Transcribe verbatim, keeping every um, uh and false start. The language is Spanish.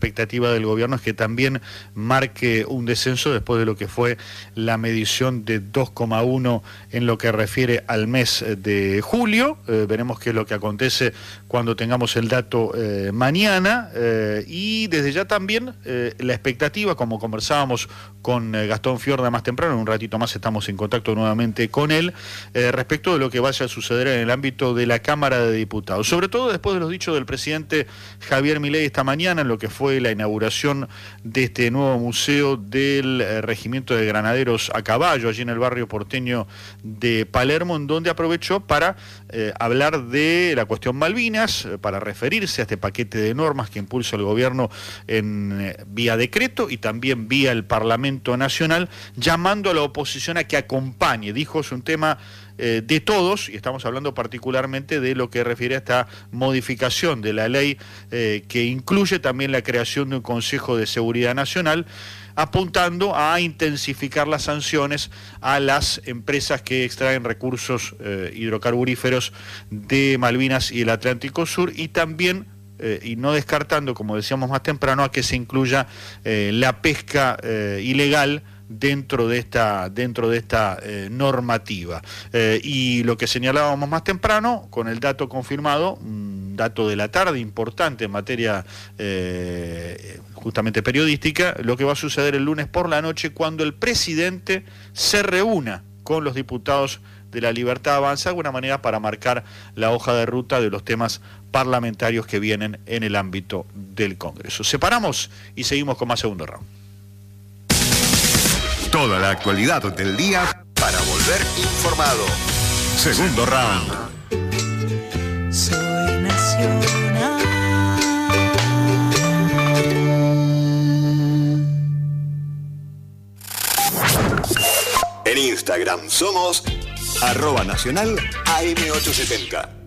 expectativa del gobierno es que también marque un descenso después de lo que fue la medición de dos coma uno en lo que refiere al mes de julio. Eh, veremos qué es lo que acontece cuando tengamos el dato eh, mañana, eh, y desde ya también eh, la expectativa, como conversábamos con eh, Gastón Fiorda más temprano, en un ratito más estamos en contacto nuevamente con él, eh, respecto de lo que vaya a suceder en el ámbito de la Cámara de Diputados, sobre todo después de los dichos del presidente Javier Milei esta mañana en lo que fue la inauguración de este nuevo museo del eh, Regimiento de Granaderos a Caballo, allí en el barrio porteño de Palermo, en donde aprovechó para eh, hablar de la cuestión Malvinas, eh, para referirse a este paquete de normas que impulsa el gobierno en eh, vía decreto y también vía el Parlamento Nacional, llamando a la oposición a que acompañe. Dijo, es un tema eh, de todos, y estamos hablando particularmente de lo que refiere a esta modificación de la ley eh, que incluye también la creación de un Consejo de Seguridad Nacional, apuntando a intensificar las sanciones a las empresas que extraen recursos eh, hidrocarburíferos de Malvinas y el Atlántico Sur, y también Eh, y no descartando, como decíamos más temprano, a que se incluya eh, la pesca eh, ilegal dentro de esta, dentro de esta eh, normativa. Eh, y lo que señalábamos más temprano, con el dato confirmado, un dato de la tarde importante en materia eh, justamente periodística, lo que va a suceder el lunes por la noche cuando el presidente se reúna con los diputados de la Libertad Avanza, de alguna manera para marcar la hoja de ruta de los temas parlamentarios que vienen en el ámbito del Congreso. Separamos y seguimos con más segundo round. Toda la actualidad del día para volver informado. Segundo round. Soy nacional. En Instagram somos arroba nacional A M ochocientos setenta.